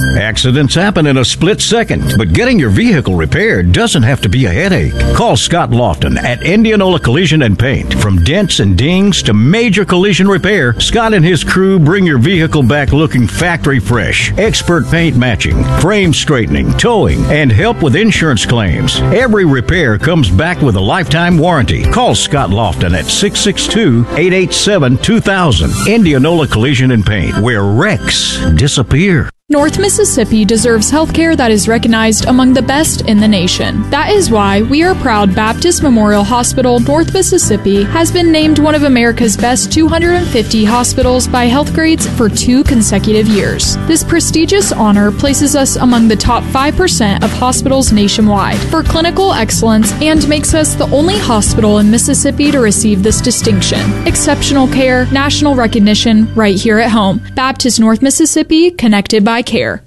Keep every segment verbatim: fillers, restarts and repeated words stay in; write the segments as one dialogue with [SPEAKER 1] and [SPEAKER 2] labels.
[SPEAKER 1] Accidents happen in a split second, but getting your vehicle repaired doesn't have to be a headache. Call Scott Lofton at Indianola Collision and Paint. From dents and dings to major collision repair, Scott and his crew bring your vehicle back looking factory fresh. Expert paint matching, frame straightening, towing, and help with insurance claims. Every repair comes back with a lifetime warranty. Call Scott Lofton at six six two, eight eight seven, two thousand. Indianola Collision and Paint, where wrecks disappear.
[SPEAKER 2] North Mississippi deserves health care that is recognized among the best in the nation. That is why we are proud Baptist Memorial Hospital, North Mississippi, has been named one of America's best two hundred fifty hospitals by Healthgrades for two consecutive years. This prestigious honor places us among the top five percent of hospitals nationwide for clinical excellence and makes us the only hospital in Mississippi to receive this distinction. Exceptional care, national recognition, right here at home. Baptist North Mississippi, connected by care.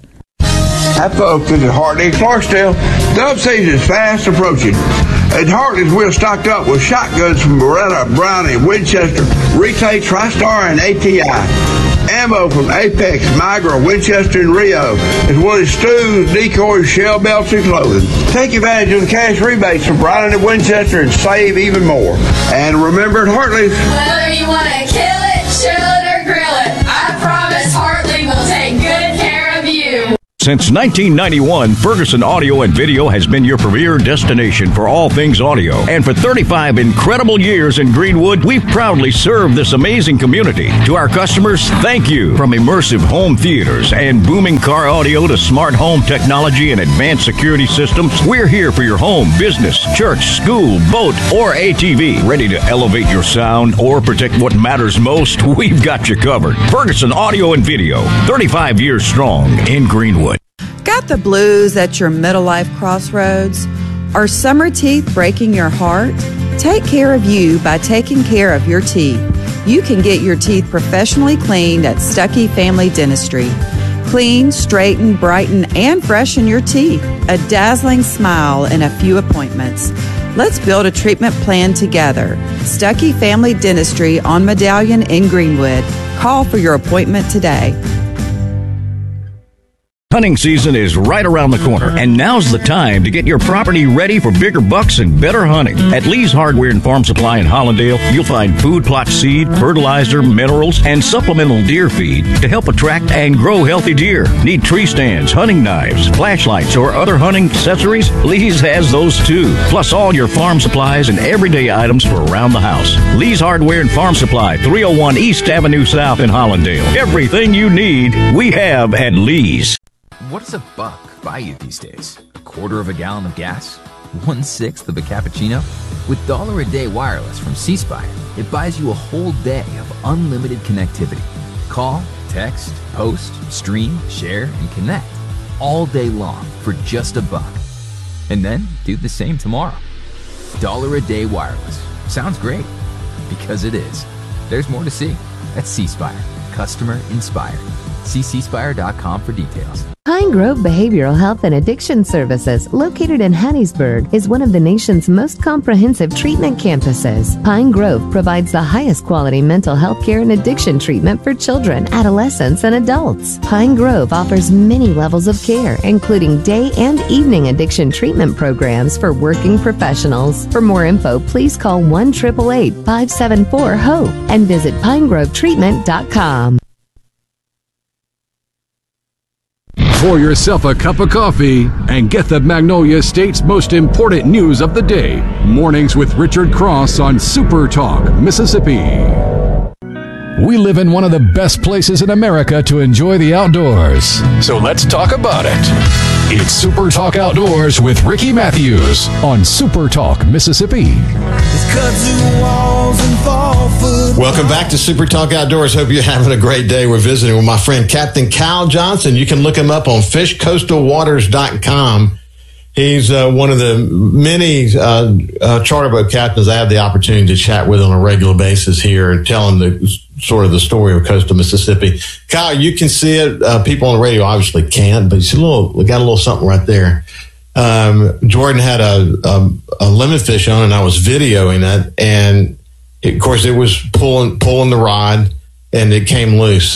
[SPEAKER 3] Hi folks, this is Hartley in Clarksdale. Dove season is fast approaching. At Hartley's, we're stocked up with shotguns from Beretta, Browning, Winchester, Retake, TriStar, and A T I. Ammo from Apex, Migra, Winchester, and Rio, as well as stews, decoys, shell belts, and clothing. Take advantage of the cash rebates from Browning and Winchester and save even more. And remember at Hartley's,
[SPEAKER 4] whether you want to kill it, chill it, or grill it, I promise Hartley will take good care of you.
[SPEAKER 1] Since nineteen ninety-one, Ferguson Audio and Video has been your premier destination for all things audio. And for thirty-five incredible years in Greenwood, we've proudly served this amazing community. To our customers, thank you. From immersive home theaters and booming car audio to smart home technology and advanced security systems, we're here for your home, business, church, school, boat, or A T V. Ready to elevate your sound or protect what matters most? We've got you covered. Ferguson Audio and Video, thirty-five years strong in Greenwood.
[SPEAKER 5] Got the blues at your middle life crossroads? Are summer teeth breaking your heart? Take care of you by taking care of your teeth. You can get your teeth professionally cleaned at Stuckey Family Dentistry. Clean, straighten, brighten, and freshen your teeth. A dazzling smile in a few appointments. Let's build a treatment plan together. Stuckey Family Dentistry on Medallion in Greenwood. Call for your appointment today.
[SPEAKER 1] Hunting season is right around the corner, and now's the time to get your property ready for bigger bucks and better hunting. At Lee's Hardware and Farm Supply in Hollandale, you'll find food plot seed, fertilizer, minerals, and supplemental deer feed to help attract and grow healthy deer. Need tree stands, hunting knives, flashlights, or other hunting accessories? Lee's has those too. Plus all your farm supplies and everyday items for around the house. Lee's Hardware and Farm Supply, three oh one East Avenue South in Hollandale. Everything you need, we have at Lee's.
[SPEAKER 6] What does a buck buy you these days? A quarter of a gallon of gas? One-sixth of a cappuccino? With Dollar a Day Wireless from C Spire, it buys you a whole day of unlimited connectivity. Call, text, post, stream, share, and connect all day long for just a buck. And then do the same tomorrow. Dollar a Day Wireless. Sounds great. Because it is. There's more to see. That's C Spire. Customer inspired. See c spire dot com for details.
[SPEAKER 7] Pine Grove Behavioral Health and Addiction Services, located in Hattiesburg, is one of the nation's most comprehensive treatment campuses. Pine Grove provides the highest quality mental health care and addiction treatment for children, adolescents, and adults. Pine Grove offers many levels of care, including day and evening addiction treatment programs for working professionals. For more info, please call one eight eight eight, five seven four, HOPE and visit pine grove treatment dot com.
[SPEAKER 8] Pour yourself a cup of coffee and get the Magnolia State's most important news of the day. Mornings with Richard Cross on Super Talk, Mississippi. We live in one of the best places in America to enjoy the outdoors. So let's talk about it. It's Super Talk Outdoors with Ricky Matthews on Super Talk, Mississippi.
[SPEAKER 9] Welcome back to Super Talk Outdoors. Hope you're having a great day. We're visiting with my friend Captain Kyle Johnson. You can look him up on fish coastal waters dot com. He's uh, one of the many uh, uh, charter boat captains I have the opportunity to chat with on a regular basis here and tell him the sort of the story of coastal Mississippi. Kyle, you can see it. Uh, people on the radio obviously can't, but it's a little, we got a little something right there. Um, Jordan had a, a, a limit fish on, and I was videoing it, and it, of course it was pulling pulling the rod, and it came loose.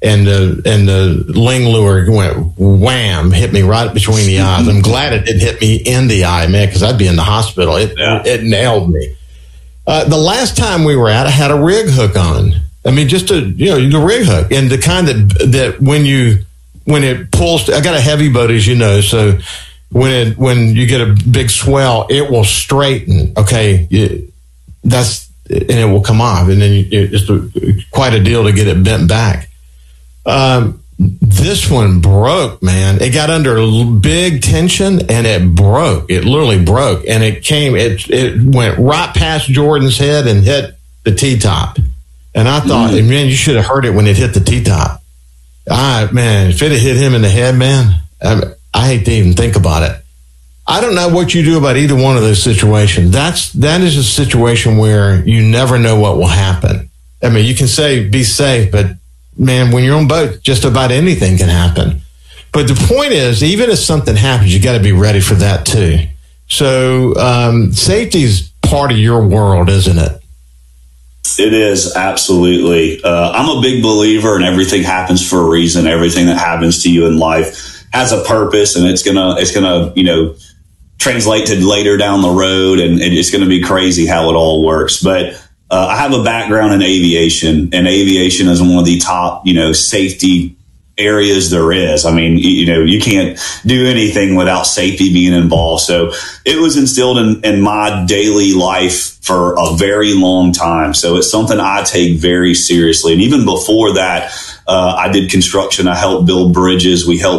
[SPEAKER 9] and the and the ling lure went wham, hit me right between the eyes. I'm glad it didn't hit me in the eye, man, because I'd be in the hospital. It yeah. it nailed me. Uh, the last time we were out, I had a rig hook on. I mean, just a you know the rig hook, and the kind that that when you when it pulls. I got a heavy boat, as you know, so when it when you get a big swell, it will straighten. Okay, it, that's and it will come off, and then you, it's a, quite a deal to get it bent back. Um, this one broke, man. It got under big tension and it broke. It literally broke, and it came. It it went right past Jordan's head and hit the T-top. And I thought, mm. man, you should have heard it when it hit the T-top. I man, if it had hit him in the head, man, I, I hate to even think about it. I don't know what you do about either one of those situations. That's that is a situation where you never know what will happen. I mean, you can say be safe, but man, when you're on boat, just about anything can happen. But the point is, even if something happens, you got to be ready for that too. So um, safety is part of your world, isn't it?
[SPEAKER 10] It is, absolutely. Uh, I'm a big believer in everything happens for a reason. Everything that happens to you in life has a purpose, and it's gonna it's gonna you know translate to later down the road, and it's going to be crazy how it all works. But Uh, I have a background in aviation, and aviation is one of the top, you know, safety areas there is. I mean, you, you know, you can't do anything without safety being involved. So it was instilled in, in my daily life for a very long time. So it's something I take very seriously. And even before that, uh, I did construction. I helped build bridges. We helped